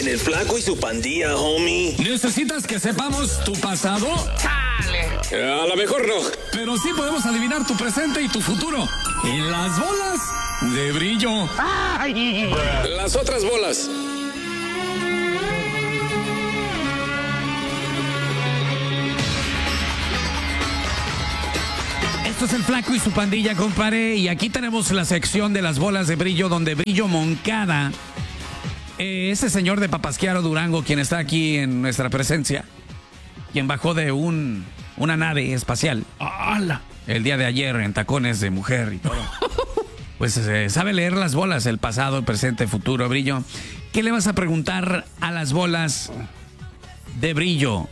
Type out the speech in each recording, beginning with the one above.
En el Flaco y su Pandilla, homie. ¿Necesitas que sepamos tu pasado? ¡Chale! A lo mejor no. Pero sí podemos adivinar tu presente y tu futuro. En las bolas de brillo. ¡Ay! Las otras bolas. Esto es el Flaco y su Pandilla, compadre. Y aquí tenemos la sección de las bolas de brillo, donde Brillo Moncada, ese señor de Papasquiaro, Durango, quien está aquí en nuestra presencia, quien bajó de una nave espacial el día de ayer en tacones de mujer y todo. Pues sabe leer las bolas, el pasado, el presente, el futuro. Brillo, ¿qué le vas a preguntar a las bolas de Brillo?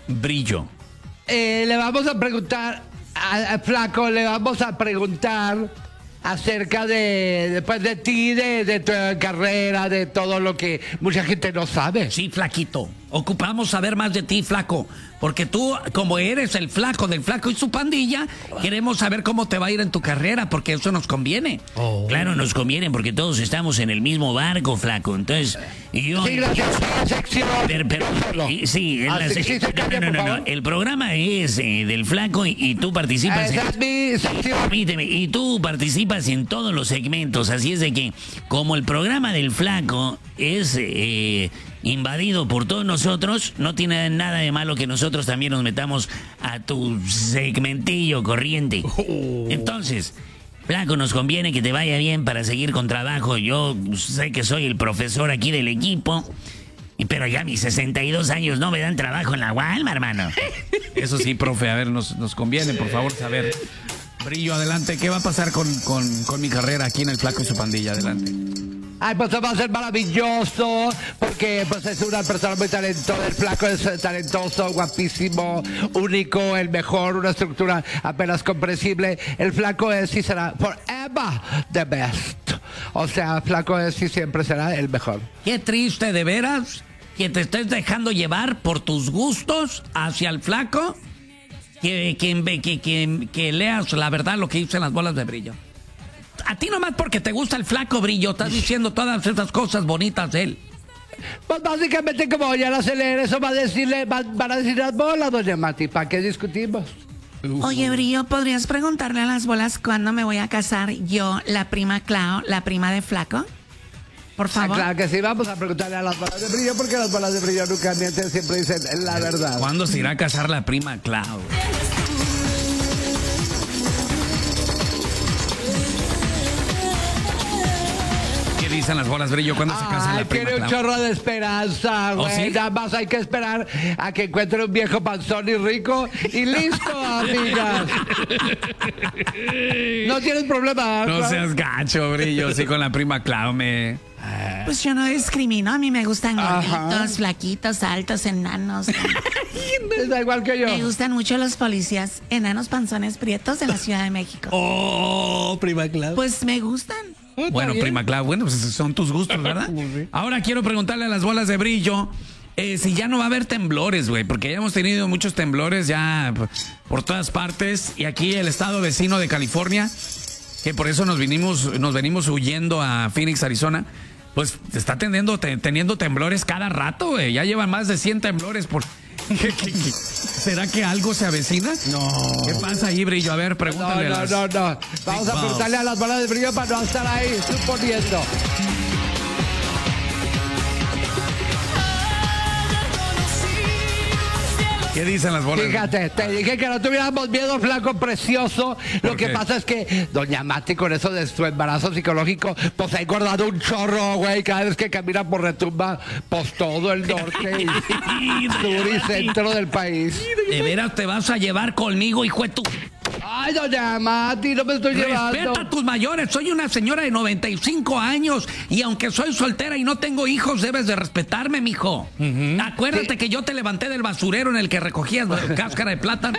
Le vamos a preguntar al Flaco, le vamos a preguntar acerca de ti, de tu carrera, de todo lo que mucha gente no sabe. Sí, Flaquito. Ocupamos saber más de ti, Flaco. Porque tú, como eres el Flaco del Flaco y su Pandilla, queremos saber cómo te va a ir en tu carrera, porque eso nos conviene. Oh. Claro, nos conviene, porque todos estamos en el mismo barco, Flaco. Entonces, yo... Sí, gracias a la sección. Sí, en la sección. No. El programa es del Flaco y tú participas. Esa es mi sección. Permíteme, y tú participas en todos los segmentos. Así es de que, como el programa del Flaco es... invadido por todos nosotros, no tiene nada de malo que nosotros también nos metamos a tu segmentillo corriente. Entonces, Flaco, nos conviene que te vaya bien para seguir con trabajo. Yo sé que soy el profesor aquí del equipo, pero ya mis 62 años no me dan trabajo en la Walma, hermano. Eso sí, profe, a ver, nos conviene, por favor, saber. Brillo, adelante, ¿qué va a pasar con mi carrera aquí en el Flaco y su Pandilla? Adelante. Ay, pues va a ser maravilloso, porque pues es una persona muy talentosa. El Flaco es talentoso, guapísimo, único, el mejor, una estructura apenas comprensible. El Flaco es y será forever the best. O sea, Flaco es y siempre será el mejor. Qué triste, de veras, que te estés dejando llevar por tus gustos hacia el Flaco, que leas la verdad lo que dicen las bolas de brillo. A ti nomás porque te gusta el Flaco, Brillo, estás diciendo todas esas cosas bonitas de él. Pues básicamente, como ya la sé leer, eso van a decir las bolas, doña Mati. ¿Para qué discutimos? Oye, Brillo, ¿podrías preguntarle a las bolas cuándo me voy a casar yo, la prima Clau, la prima de Flaco? Por favor. Claro que sí, vamos a preguntarle a las bolas de Brillo, porque las bolas de Brillo nunca mienten, siempre dicen la verdad. ¿Cuándo se irá a casar la prima Clau? Dicen las bolas, Brillo, cuando se casa la prima Tiene un chorro de esperanza, güey. ¿Sí? Nada más hay que esperar a que encuentre un viejo panzón y rico y listo, amigas. No tienes problema. No seas gacho, Brillo, sí, con la prima Clau Pues yo no discrimino, a mí me gustan gorditos, flaquitos, altos, enanos. Da igual que yo. Me gustan mucho los policías, enanos, panzones, prietos de la Ciudad de México. Oh, prima Clau. Pues me gustan. Bueno, prima Clau, bueno, pues son tus gustos, ¿verdad? Ahora quiero preguntarle a las bolas de Brillo si ya no va a haber temblores, güey, porque ya hemos tenido muchos temblores ya por todas partes, y aquí el estado vecino de California, que por eso nos venimos huyendo a Phoenix, Arizona, pues está teniendo temblores cada rato, güey. Ya llevan más de 100 temblores por... ¿Será que algo se avecina? No. ¿Qué pasa ahí, Brillo? A ver, pregúntale. No. Vamos a preguntarle a las bolas de Brillo para no estar ahí suponiendo. ¿Qué dicen las bolas? Fíjate, te dije que no tuviéramos miedo, Flaco precioso. Lo que pasa es que doña Mati, con eso de su embarazo psicológico, pues ha engordado un chorro, güey. Cada vez que camina por Retumba, pues todo el norte y sur y centro del país. ¿De veras te vas a llevar conmigo, hijo de tu...? Ay, doña Mati, no me estoy llevando. Respeta a tus mayores, soy una señora de 95 años y aunque soy soltera y no tengo hijos, debes de respetarme, mijo. Acuérdate que yo te levanté del basurero en el que recogías cáscara de plátano.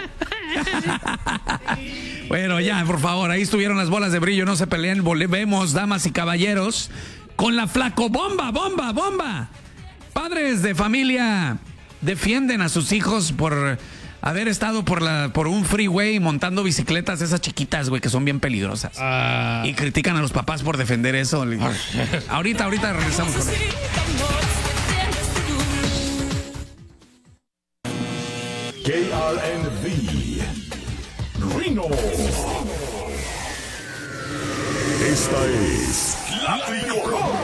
Bueno, ya, por favor, ahí estuvieron las bolas de Brillo, no se peleen, volvemos, damas y caballeros, con la Flaco bomba. Padres de familia defienden a sus hijos por haber estado por un freeway montando bicicletas esas chiquitas, güey, que son bien peligrosas. Y critican a los papás por defender eso. Ahorita regresamos con eso. KRNV Reno. Esta es La Tricolor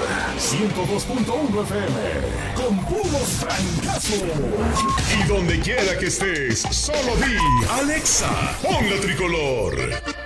102.1 FM con puros francazos. Y donde quiera que estés, solo di Alexa, pon La Tricolor.